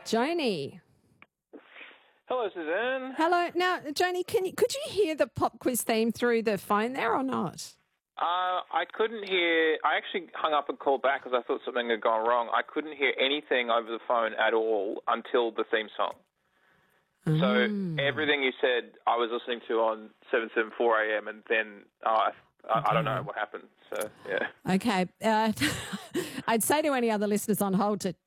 Joni. Hello, Suzanne. Hello. Now, Joni, could you hear the pop quiz theme through the phone there or not? I couldn't hear. I actually hung up and called back because I thought something had gone wrong. I couldn't hear anything over the phone at all until the theme song. So everything you said, I was listening to on 774 AM, and then I don't know what happened. So yeah. Okay. I'd say to any other listeners on hold to